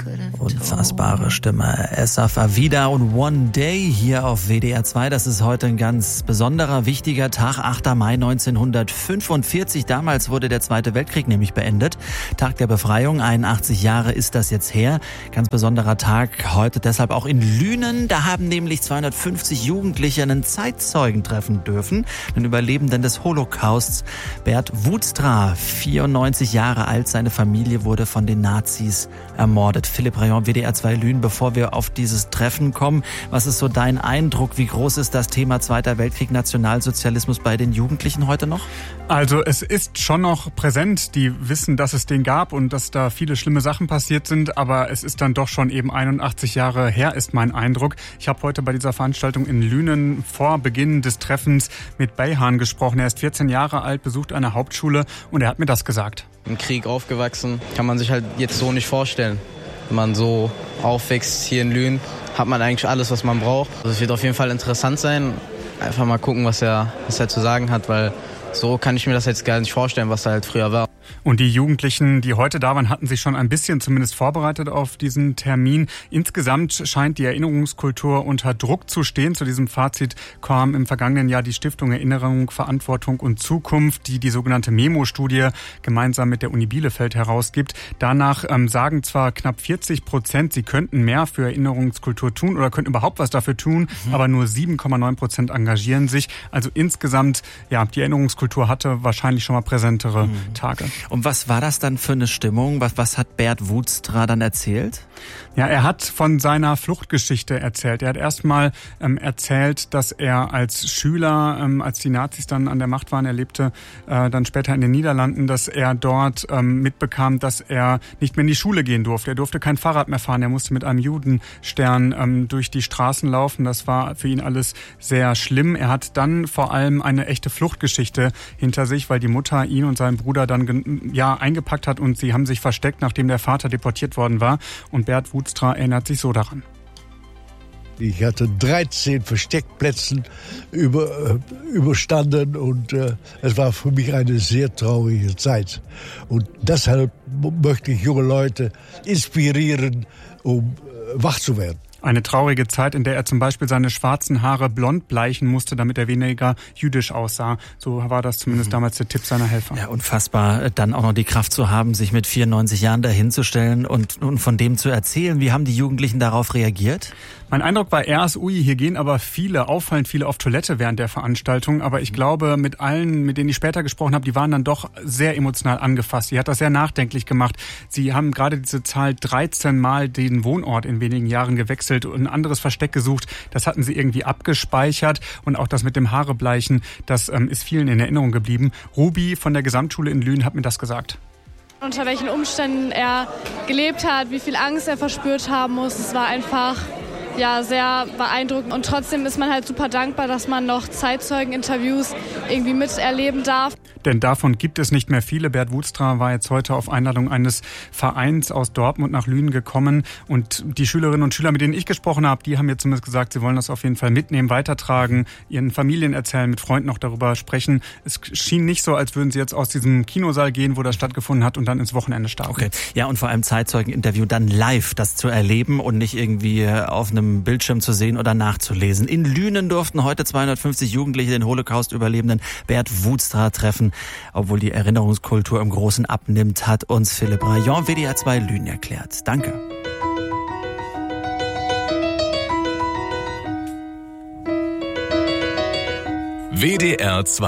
Unfassbare Stimme. Asaf Avida und One Day hier auf WDR 2. Das ist heute ein ganz besonderer, wichtiger Tag. 8. Mai 1945. Damals wurde der Zweite Weltkrieg nämlich beendet. Tag der Befreiung. 81 Jahre ist das jetzt her. Ganz besonderer Tag heute deshalb auch in Lünen. Da haben nämlich 250 Jugendliche einen Zeitzeugen treffen dürfen. Den Überlebenden des Holocausts. Bert Woodstra, 94 Jahre alt. Seine Familie wurde von den Nazis ermordet. Philipp Rayon, WDR 2 Lünen, bevor wir auf dieses Treffen kommen. Was ist so dein Eindruck? Wie groß ist das Thema Zweiter Weltkrieg, Nationalsozialismus bei den Jugendlichen heute noch? Also es ist schon noch präsent. Die wissen, dass es den gab und dass da viele schlimme Sachen passiert sind. Aber es ist dann doch schon eben 81 Jahre her, ist mein Eindruck. Ich habe heute bei dieser Veranstaltung in Lünen vor Beginn des Treffens mit Beyhan gesprochen. Er ist 14 Jahre alt, besucht eine Hauptschule und er hat mir das gesagt. Im Krieg aufgewachsen, kann man sich halt jetzt so nicht vorstellen. Wenn man so aufwächst hier in Lünen, hat man eigentlich alles, was man braucht. Also es wird auf jeden Fall interessant sein. Einfach mal gucken, was er zu sagen hat, weil so kann ich mir das jetzt gar nicht vorstellen, was da halt früher war. Und die Jugendlichen, die heute da waren, hatten sich schon ein bisschen zumindest vorbereitet auf diesen Termin. Insgesamt scheint die Erinnerungskultur unter Druck zu stehen. Zu diesem Fazit kam im vergangenen Jahr die Stiftung Erinnerung, Verantwortung und Zukunft, die sogenannte MEMO-Studie gemeinsam mit der Uni Bielefeld herausgibt. Danach sagen zwar knapp 40%, sie könnten mehr für Erinnerungskultur tun oder könnten überhaupt was dafür tun, aber nur 7,9% engagieren sich. Also insgesamt, ja, die Erinnerungskultur hatte wahrscheinlich schon mal präsentere Tage. Und was war das dann für eine Stimmung? Was hat Bert Woodstra dann erzählt? Ja, er hat von seiner Fluchtgeschichte erzählt. Er hat erstmal erzählt, dass er als Schüler, als die Nazis dann an der Macht waren, er lebte dann später in den Niederlanden, dass er dort mitbekam, dass er nicht mehr in die Schule gehen durfte. Er durfte kein Fahrrad mehr fahren. Er musste mit einem Judenstern durch die Straßen laufen. Das war für ihn alles sehr schlimm. Er hat dann vor allem eine echte Fluchtgeschichte hinter sich, weil die Mutter ihn und seinen Bruder dann eingepackt hat und sie haben sich versteckt, nachdem der Vater deportiert worden war. Und Bert Woodstra erinnert sich so daran. Ich hatte 13 Versteckplätze überstanden und es war für mich eine sehr traurige Zeit. Und deshalb möchte ich junge Leute inspirieren, um wach zu werden. Eine traurige Zeit, in der er zum Beispiel seine schwarzen Haare blond bleichen musste, damit er weniger jüdisch aussah. So war das zumindest damals der Tipp seiner Helfer. Ja, unfassbar, dann auch noch die Kraft zu haben, sich mit 94 Jahren dahinzustellen und von dem zu erzählen. Wie haben die Jugendlichen darauf reagiert? Mein Eindruck war erst, hier gehen aber auffallend viele auf Toilette während der Veranstaltung. Aber ich glaube, mit allen, mit denen ich später gesprochen habe, die waren dann doch sehr emotional angefasst. Sie hat das sehr nachdenklich gemacht. Sie haben gerade diese Zahl 13 Mal den Wohnort in wenigen Jahren gewechselt und ein anderes Versteck gesucht. Das hatten sie irgendwie abgespeichert. Und auch das mit dem Haarebleichen, das ist vielen in Erinnerung geblieben. Ruby von der Gesamtschule in Lünen hat mir das gesagt. Unter welchen Umständen er gelebt hat, wie viel Angst er verspürt haben muss. Es war einfach sehr beeindruckend. Und trotzdem ist man halt super dankbar, dass man noch Zeitzeugeninterviews irgendwie miterleben darf. Denn davon gibt es nicht mehr viele. Bert Woodstra war jetzt heute auf Einladung eines Vereins aus Dortmund nach Lünen gekommen. Und die Schülerinnen und Schüler, mit denen ich gesprochen habe, die haben mir zumindest gesagt, sie wollen das auf jeden Fall mitnehmen, weitertragen, ihren Familien erzählen, mit Freunden noch darüber sprechen. Es schien nicht so, als würden sie jetzt aus diesem Kinosaal gehen, wo das stattgefunden hat, und dann ins Wochenende starten. Okay. Ja, und vor allem Zeitzeugeninterview dann live, das zu erleben und nicht irgendwie auf einem Bildschirm zu sehen oder nachzulesen. In Lünen durften heute 250 Jugendliche den Holocaust-Überlebenden Bert Woodstra treffen. Obwohl die Erinnerungskultur im Großen abnimmt, hat uns Philipp Rayon, WDR 2 Lünen, erklärt. Danke. WDR 2